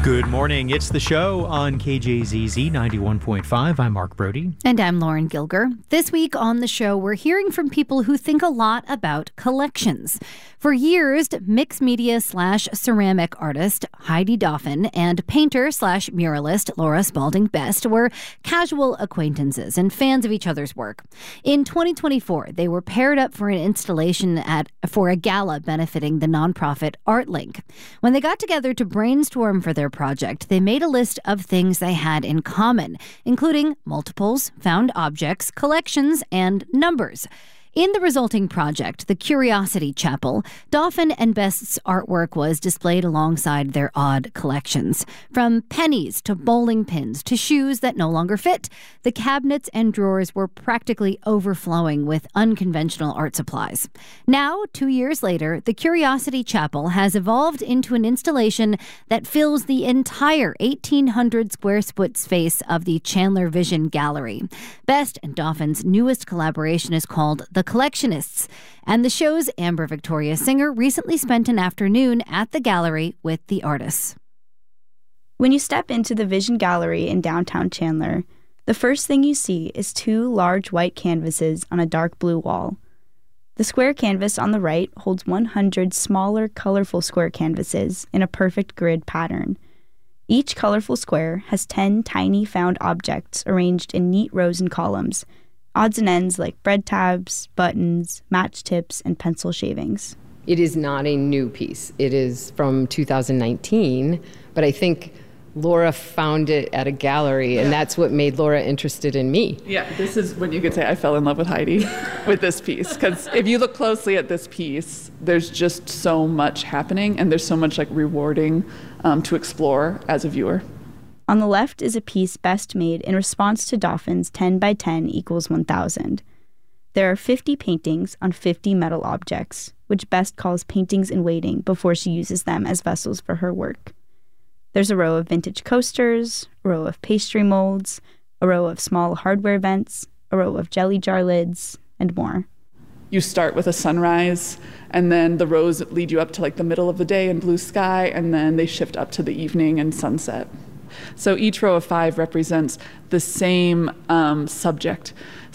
Good morning. It's The Show on KJZZ 91.5. I'm Mark Brody. And I'm Lauren Gilger. This week on The Show, we're hearing from people who think a lot about collections. For years, mixed media / ceramic artist Heidi Dauphin and painter / muralist Laura Spalding Best were casual acquaintances and fans of each other's work. In 2024, they were paired up for an installation for a gala benefiting the nonprofit ArtLink. When they got together to brainstorm for their project, they made a list of things they had in common, including multiples, found objects, collections, and numbers. In the resulting project, the Curiosity Chapel, Dauphin and Best's artwork was displayed alongside their odd collections. From pennies to bowling pins to shoes that no longer fit, the cabinets and drawers were practically overflowing with unconventional art supplies. Now, 2 years later, the Curiosity Chapel has evolved into an installation that fills the entire 1,800 square foot space of the Chandler Vision Gallery. Best and Dauphin's newest collaboration is called The Collectionists, and the show's Amber Victoria Singer recently spent an afternoon at the gallery with the artists. When you step into the Vision Gallery in downtown Chandler, the first thing you see is two large white canvases on a dark blue wall. The square canvas on the right holds 100 smaller, colorful square canvases in a perfect grid pattern. Each colorful square has 10 tiny found objects arranged in neat rows and columns, odds and ends like bread tabs, buttons, match tips, and pencil shavings. It is not a new piece. It is from 2019, but I think Laura found it at a gallery, and that's what made Laura interested in me. Yeah, this is when you could say I fell in love with Heidi with this piece, because if you look closely at this piece, there's just so much happening, and there's so much rewarding to explore as a viewer. On the left is a piece Best made in response to Dauphin's 10 by 10 equals 1,000. There are 50 paintings on 50 metal objects, which Best calls paintings in waiting before she uses them as vessels for her work. There's a row of vintage coasters, a row of pastry molds, a row of small hardware vents, a row of jelly jar lids, and more. You start with a sunrise, and then the rows lead you up to the middle of the day and blue sky, and then they shift up to the evening and sunset. So each row of 5 represents the same subject.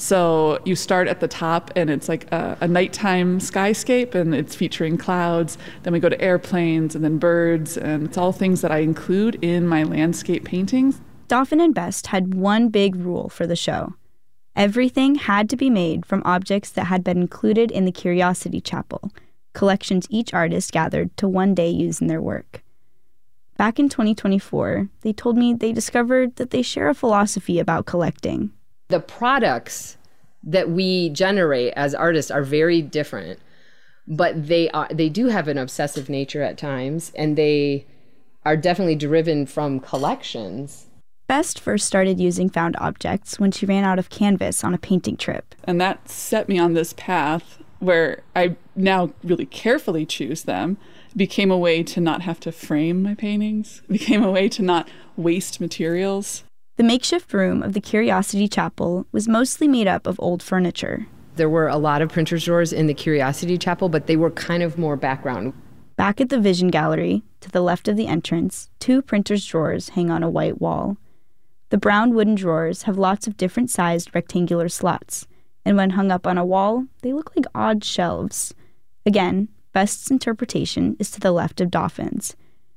So you start at the top, and it's a nighttime skyscape, and it's featuring clouds. Then we go to airplanes, and then birds, and it's all things that I include in my landscape paintings. Dauphin and Best had one big rule for the show. Everything had to be made from objects that had been included in the Curiosity Chapel, collections each artist gathered to one day use in their work. Back in 2024, they told me they discovered that they share a philosophy about collecting. The products that we generate as artists are very different, but they do have an obsessive nature at times, and they are definitely driven from collections. Best first started using found objects when she ran out of canvas on a painting trip. And that set me on this path where I now really carefully choose them. It became a way to not have to frame my paintings. It became a way to not waste materials. The makeshift room of the Curiosity Chapel was mostly made up of old furniture. There were a lot of printer's drawers in the Curiosity Chapel, but they were kind of more background. Back at the Vision Gallery, to the left of the entrance, 2 printer's drawers hang on a white wall. The brown wooden drawers have lots of different sized rectangular slots, and when hung up on a wall, they look like odd shelves. Again, Best's interpretation is to the left of Dauphin's.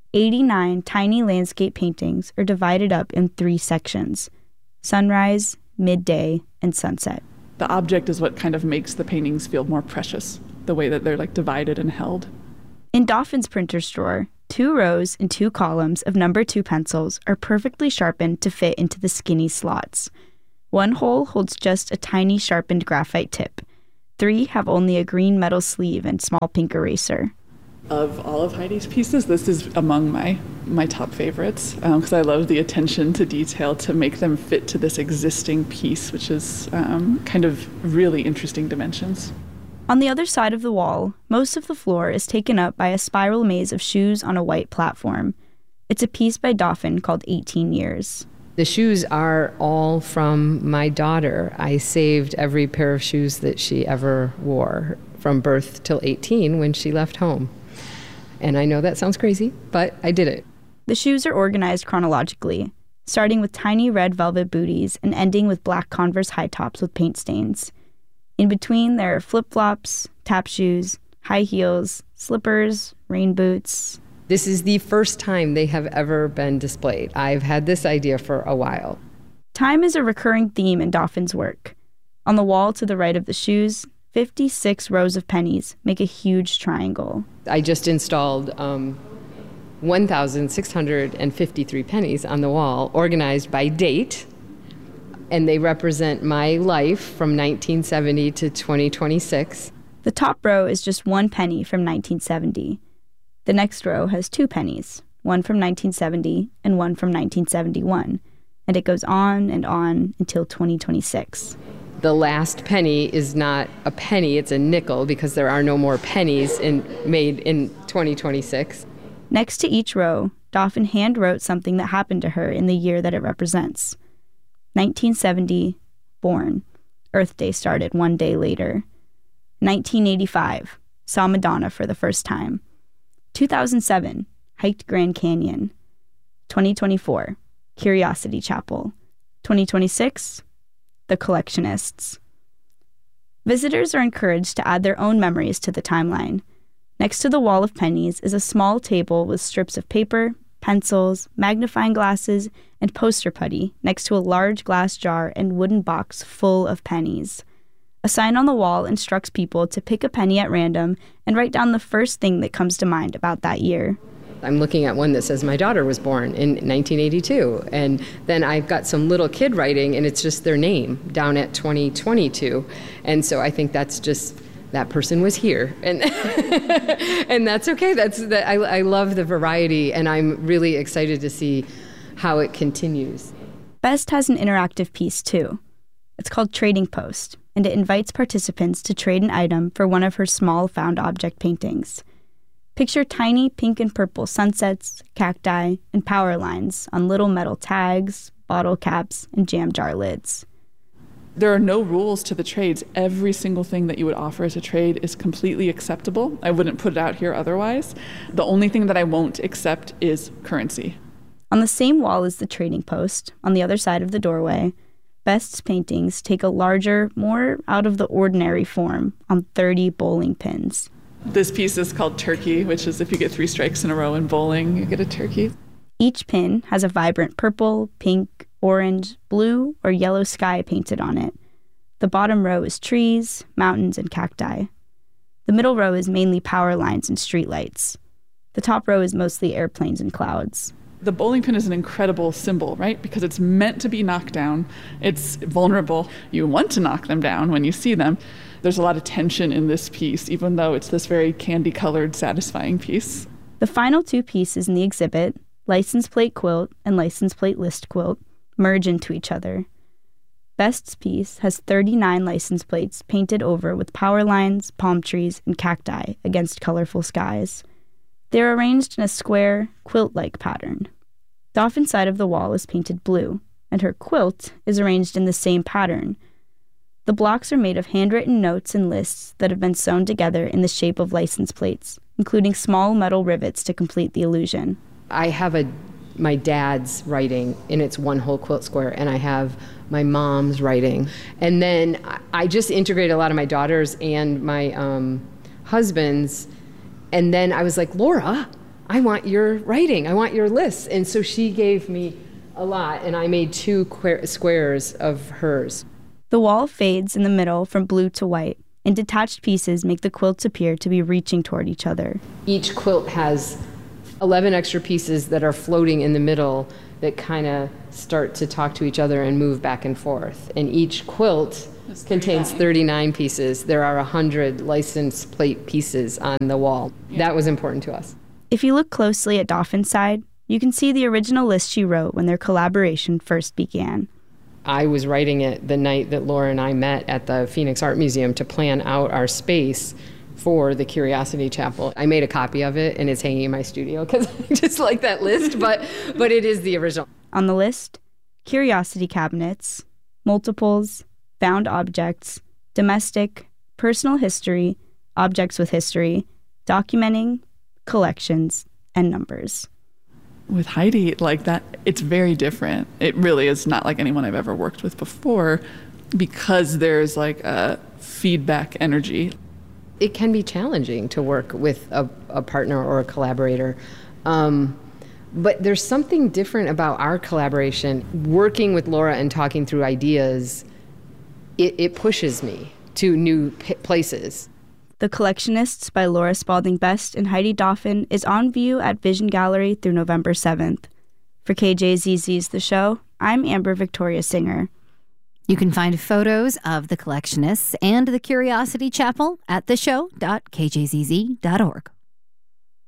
89 tiny landscape paintings are divided up in 3 sections: sunrise, midday, and sunset. The object is what kind of makes the paintings feel more precious, the way that they're divided and held. In Dauphin's printer's drawer, 2 rows and 2 columns of number 2 pencils are perfectly sharpened to fit into the skinny slots. 1 hole holds just a tiny sharpened graphite tip. 3 have only a green metal sleeve and small pink eraser. Of all of Heidi's pieces, this is among my top favorites, because I love the attention to detail to make them fit to this existing piece, which is kind of really interesting dimensions. On the other side of the wall, most of the floor is taken up by a spiral maze of shoes on a white platform. It's a piece by Dauphin called 18 Years. The shoes are all from my daughter. I saved every pair of shoes that she ever wore from birth till 18 when she left home. And I know that sounds crazy, but I did it. The shoes are organized chronologically, starting with tiny red velvet booties and ending with black Converse high tops with paint stains. In between, there are flip-flops, tap shoes, high heels, slippers, rain boots. This is the first time they have ever been displayed. I've had this idea for a while. Time is a recurring theme in Doffin's work. On the wall to the right of the shoes, 56 rows of pennies make a huge triangle. I just installed 1,653 pennies on the wall, organized by date, and they represent my life from 1970 to 2026. The top row is just 1 penny from 1970. The next row has 2 pennies, one from 1970 and one from 1971, and it goes on until 2026. The last penny is not a penny, it's a nickel, because there are no more pennies made in 2026. Next to each row, Doffin hand-wrote something that happened to her in the year that it represents. 1970, born. Earth Day started 1 day later. 1985, saw Madonna for the first time. 2007, hiked Grand Canyon. 2024, Curiosity Chapel. 2026, The Collectionists. Visitors are encouraged to add their own memories to the timeline. Next to the wall of pennies is a small table with strips of paper, pencils, magnifying glasses, and poster putty next to a large glass jar and wooden box full of pennies. A sign on the wall instructs people to pick a penny at random and write down the first thing that comes to mind about that year. I'm looking at one that says my daughter was born in 1982, and then I've got some little kid writing, and it's just their name down at 2022, and so I think that's just that person was here, and and that's okay. I love the variety, and I'm really excited to see how it continues. Best has an interactive piece too. It's called Trading Post, and it invites participants to trade an item for one of her small found object paintings. Picture tiny pink and purple sunsets, cacti, and power lines on little metal tags, bottle caps, and jam jar lids. There are no rules to the trades. Every single thing that you would offer as a trade is completely acceptable. I wouldn't put it out here otherwise. The only thing that I won't accept is currency. On the same wall as the Trading Post, on the other side of the doorway, Best's paintings take a larger, more out-of-the-ordinary form on 30 bowling pins. This piece is called Turkey, which is if you get 3 strikes in a row in bowling, you get a turkey. Each pin has a vibrant purple, pink, orange, blue, or yellow sky painted on it. The bottom row is trees, mountains, and cacti. The middle row is mainly power lines and streetlights. The top row is mostly airplanes and clouds. The bowling pin is an incredible symbol, right? Because it's meant to be knocked down. It's vulnerable. You want to knock them down when you see them. There's a lot of tension in this piece, even though it's this very candy-colored, satisfying piece. The final 2 pieces in the exhibit, license plate quilt and license plate list quilt, merge into each other. Best's piece has 39 license plates painted over with power lines, palm trees, and cacti against colorful skies. They're arranged in a square, quilt-like pattern. Doffin's side of the wall is painted blue, and her quilt is arranged in the same pattern. The blocks are made of handwritten notes and lists that have been sewn together in the shape of license plates, including small metal rivets to complete the illusion. I have my dad's writing, and it's one whole quilt square, and I have my mom's writing. And then I just integrate a lot of my daughter's and my husband's. And then I was like, Laura, I want your writing. I want your lists. And so she gave me a lot, and I made 2 squares of hers. The wall fades in the middle from blue to white, and detached pieces make the quilts appear to be reaching toward each other. Each quilt has 11 extra pieces that are floating in the middle that kind of start to talk to each other and move back and forth. And each quilt contains 39 pieces. There are 100 license plate pieces on the wall. Yeah. That was important to us. If you look closely at Doffin's side, you can see the original list she wrote when their collaboration first began. I was writing it the night that Laura and I met at the Phoenix Art Museum to plan out our space for the Curiosity Chapel. I made a copy of it, and it's hanging in my studio because I just like that list, but it is the original. On the list, curiosity cabinets, multiples, found objects, domestic, personal history, objects with history, documenting, collections, and numbers. With Heidi, like that, it's very different. It really is not like anyone I've ever worked with before, because there's like a feedback energy. It can be challenging to work with a partner or a collaborator. But there's something different about our collaboration. Working with Laura and talking through ideas, it pushes me to new places. The Collectionists by Laura Spalding Best and Heidi Dauphin is on view at Vision Gallery through November 7th. For KJZZ's The Show, I'm Amber Victoria Singer. You can find photos of The Collectionists and the Curiosity Chapel at theshow.kjzz.org.